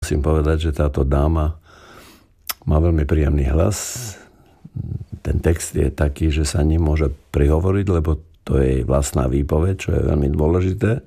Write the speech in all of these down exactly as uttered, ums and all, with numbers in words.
musím povedať, že táto dáma má veľmi príjemný hlas. Ten text je taký, že sa nemôže prihovoriť, lebo to je jej vlastná výpoveď, čo je veľmi dôležité.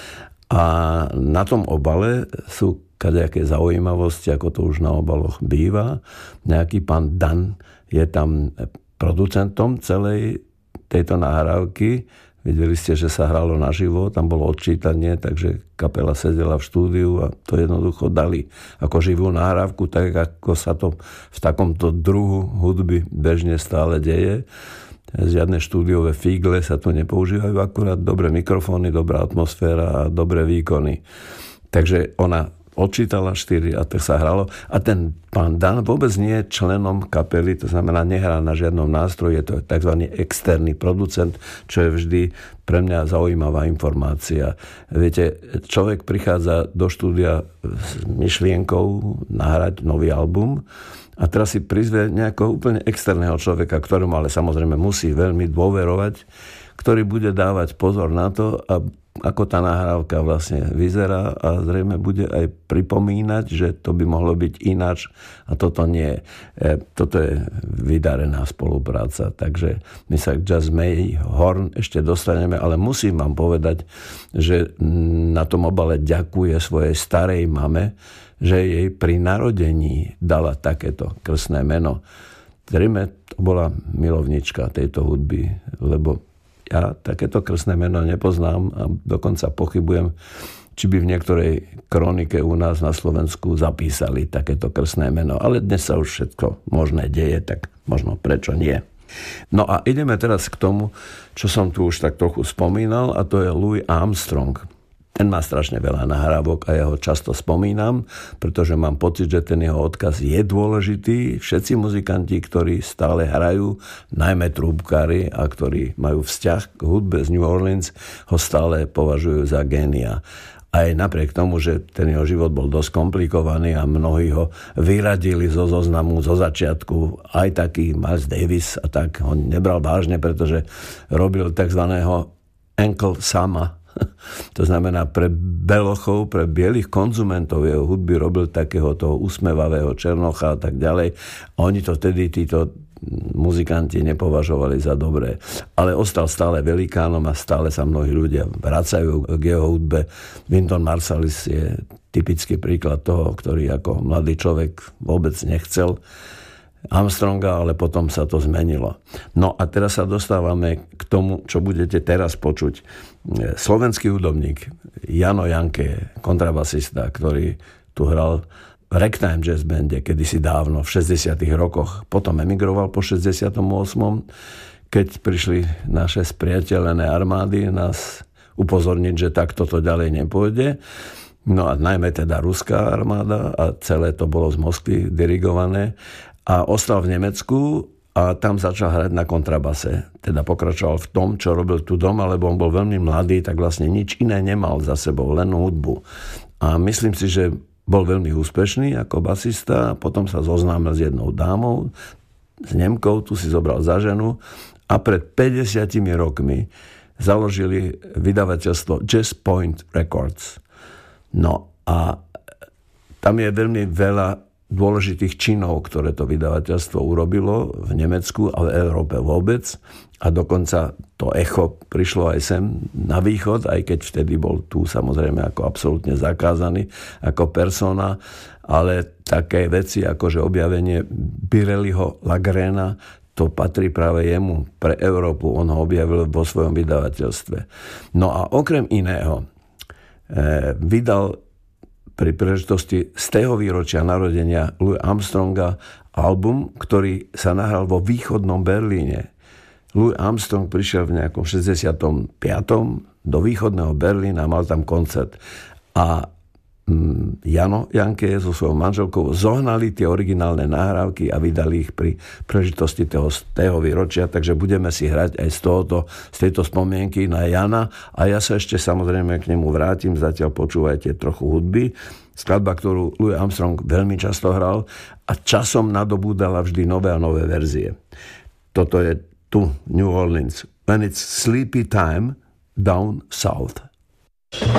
A na tom obale sú kadejaké zaujímavosti, ako to už na obaloch býva. Nejaký pán Dan je tam producentom celej tejto nahrávky. Videli ste, že sa hralo naživo, tam bolo odčítanie, takže kapela sedela v štúdiu a to jednoducho dali ako živú nahrávku, tak ako sa to v takomto druhu hudby bežne stále deje. Žiadne štúdiové figle sa tu nepoužívajú, akurát dobré mikrofóny, dobrá atmosféra a dobré výkony. Takže ona odčítala štyri a tak sa hralo. A ten pán Dan vôbec nie je členom kapely, to znamená nehrá na žiadnom nástroji, je to tzv. Externý producent, čo je vždy pre mňa zaujímavá informácia. Viete, človek prichádza do štúdia s myšlienkou nahrať nový album a teraz si prizve nejakého úplne externého človeka, ktorému ale samozrejme musí veľmi dôverovať, ktorý bude dávať pozor na to, a ako tá nahrávka vlastne vyzerá a zrejme bude aj pripomínať, že to by mohlo byť ináč a toto nie. E, toto je vydarená spolupráca, takže my sa k Just May Horn ešte dostaneme, ale musím vám povedať, že na tom obale ďakuje svojej starej mame, že jej pri narodení dala takéto krstné meno. Zrejme to bola milovnička tejto hudby, lebo ja takéto krstné meno nepoznám a dokonca pochybujem, či by v niektorej kronike u nás na Slovensku zapísali takéto krstné meno. Ale dnes sa už všetko možné deje, tak možno prečo nie. No a ideme teraz k tomu, čo som tu už tak trochu spomínal, a to je Louis Armstrong. Ten má strašne veľa nahrávok a ja ho často spomínam, pretože mám pocit, že ten jeho odkaz je dôležitý. Všetci muzikanti, ktorí stále hrajú, najmä trúbkári a ktorí majú vzťah k hudbe z New Orleans, ho stále považujú za génia. Aj napriek tomu, že ten jeho život bol dosť komplikovaný a mnohí ho vyradili zo zoznamu zo začiatku, aj taký Miles Davis a tak ho nebral vážne, pretože robil takzvaného Uncle Sama. To znamená, pre belochov, pre bielých konzumentov jeho hudby robil takého toho usmevavého černocha a tak ďalej. A oni to vtedy, títo muzikanti, nepovažovali za dobré. Ale ostal stále velikánom a stále sa mnohí ľudia vracajú k jeho hudbe. Wynton Marsalis je typický príklad toho, ktorý ako mladý človek vôbec nechcel Armstronga, ale potom sa to zmenilo. No a teraz sa dostávame k tomu, čo budete teraz počuť. Slovenský hudobník Jano Janke, kontrabasista, ktorý tu hral v Ragtime Jazz Bande kedysi dávno, v šesťdesiatych rokoch. Potom emigroval po šesťdesiatom ôsmom, keď prišli naše spriateľené armády nás upozorniť, že takto to ďalej nepôjde. No a najmä teda ruská armáda a celé to bolo z Moskvy dirigované. A ostal v Nemecku a tam začal hrať na kontrabase. Teda pokračoval v tom, čo robil tu doma, lebo on bol veľmi mladý, tak vlastne nič iné nemal za sebou, len hudbu. A myslím si, že bol veľmi úspešný ako basista, potom sa zoznámil s jednou dámou, s Nemkou, tu si zobral za ženu a pred päťdesiatimi rokmi založili vydavateľstvo Jazz Point Records. No a tam je veľmi veľa dôležitých činov, ktoré to vydavateľstvo urobilo v Nemecku a v Európe vôbec. A dokonca to echo prišlo aj sem na východ, aj keď vtedy bol tu samozrejme ako absolútne zakázaný ako persona, ale také veci ako že objavenie Birelliho Lagrena, to patrí práve jemu pre Európu. On ho objavil vo svojom vydavateľstve. No a okrem iného eh, vydal pri príležitosti z tého výročia narodenia Louis Armstronga album, ktorý sa nahral vo východnom Berlíne. Louis Armstrong prišiel v nejakom šesťdesiatom piatom do východného Berlína a mal tam koncert. A mm, Jano Janke so svojou manželkou zohnali tie originálne nahrávky a vydali ich pri príležitosti toho, toho výročia, takže budeme si hrať aj z, tohoto, z tejto spomienky na Jana a ja sa ešte samozrejme k nemu vrátim, zatiaľ počúvajte trochu hudby. Skladba, ktorú Louis Armstrong veľmi často hral a časom nadobúdala vždy nové a nové verzie. Toto je tu New Orleans. When it's sleepy time down south.